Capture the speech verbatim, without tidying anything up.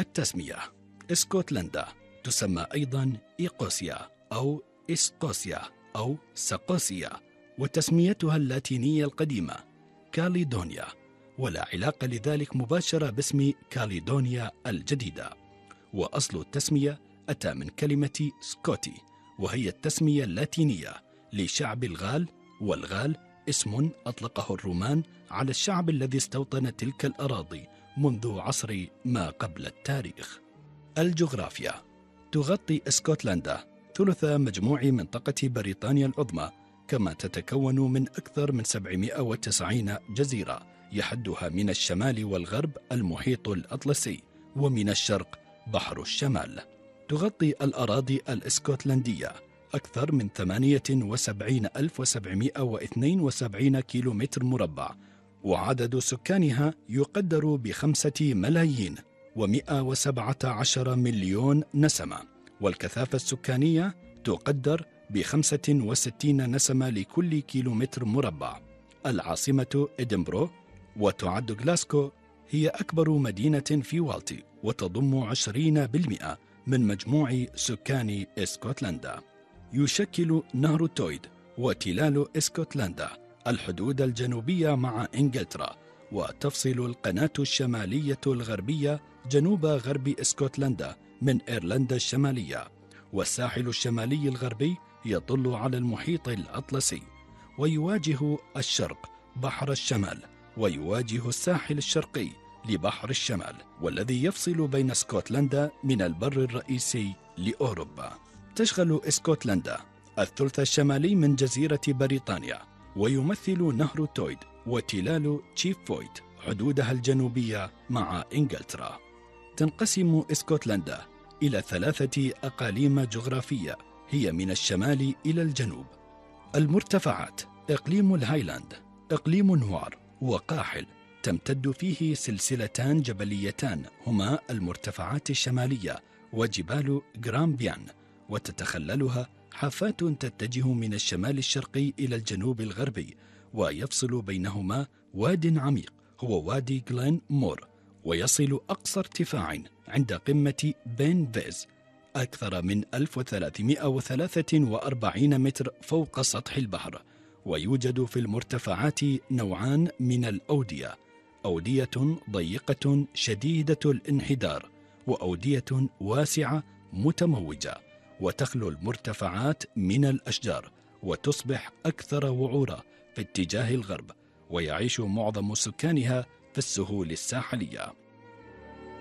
التسمية: اسكتلندا تسمى أيضا إيقوسيا أو إسقوسيا أو سقوسيا، وتسميتها اللاتينية القديمة كاليدونيا، ولا علاقة لذلك مباشرة باسم كاليدونيا الجديدة. وأصل التسمية أتى من كلمة سكوتي، وهي التسمية اللاتينية لشعب الغال، والغال اسم أطلقه الرومان على الشعب الذي استوطن تلك الأراضي منذ عصر ما قبل التاريخ. الجغرافيا: تغطي اسكتلندا ثلث مجموع منطقة بريطانيا العظمى، كما تتكون من أكثر من سبعمائة وتسعين جزيرة، يحدها من الشمال والغرب المحيط الأطلسي، ومن الشرق بحر الشمال. تغطي الأراضي الإسكتلندية أكثر من ثمانية وسبعين ألف وسبعمائة واثنين وسبعين كيلومتر مربع، وعدد سكانها يقدر بخمسة ملايين ومئة وسبعة عشر مليون نسمة، والكثافة السكانية تقدر بخمسة وستين نسمة لكل كيلومتر مربع. العاصمة إدنبرو، وتعد غلاسكو هي أكبر مدينة في والتي، وتضم عشرين بالمئة من مجموع سكان اسكتلندا. يشكل نهر تويد وتلال اسكتلندا الحدود الجنوبية مع إنجلترا، وتفصل القناة الشمالية الغربية جنوب غرب اسكتلندا من إيرلندا الشمالية، والساحل الشمالي الغربي يطل على المحيط الأطلسي، ويواجه الشرق بحر الشمال، ويواجه الساحل الشرقي لبحر الشمال، والذي يفصل بين اسكتلندا من البر الرئيسي لأوروبا. تشغل اسكتلندا الثلث الشمالي من جزيرة بريطانيا، ويمثل نهر تويد وتلال تشيف فويد حدودها الجنوبية مع إنجلترا. تنقسم اسكتلندا إلى ثلاثة أقاليم جغرافية هي من الشمال إلى الجنوب. المرتفعات: إقليم الهايلاند، إقليم نوار وقاحل، تمتد فيه سلسلتان جبليتان هما المرتفعات الشمالية وجبال غرامبيان، وتتخللها حافات تتجه من الشمال الشرقي إلى الجنوب الغربي، ويفصل بينهما واد عميق هو وادي غلين مور، ويصل أقصى ارتفاع عند قمة بين فيز أكثر من ألف وثلاثمائة وثلاثة وأربعين متر فوق سطح البحر. ويوجد في المرتفعات نوعان من الأودية: أودية ضيقة شديدة الانحدار، وأودية واسعة متموجة. وتخلو المرتفعات من الأشجار، وتصبح أكثر وعورة في اتجاه الغرب، ويعيش معظم سكانها في السهول الساحلية.